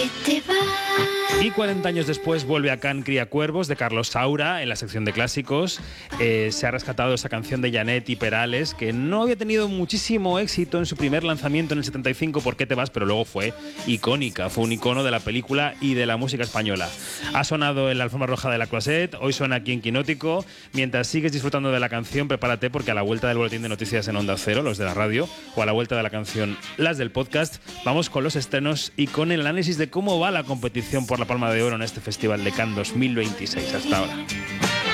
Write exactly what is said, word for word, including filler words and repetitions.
que te vas. Y cuarenta años después vuelve a Can Cría Cuervos de Carlos Saura en la sección de clásicos. Eh, se ha rescatado esa canción de Janet y Perales, que no había tenido muchísimo éxito en su primer lanzamiento en el setenta y cinco, ¿Por qué te vas?, pero luego fue icónica, fue un icono de la película y de la música española. Ha sonado en la alfombra roja de la Croisette, hoy suena aquí en Quinótico. Mientras sigues disfrutando de la canción, prepárate porque a la vuelta del boletín de noticias en Onda Cero, los de la radio, o a la vuelta de la canción, las del podcast, vamos con los estrenos y con el análisis de cómo va la competición por la Palma de Oro en este Festival de Cannes dos mil veintiséis. Hasta ahora.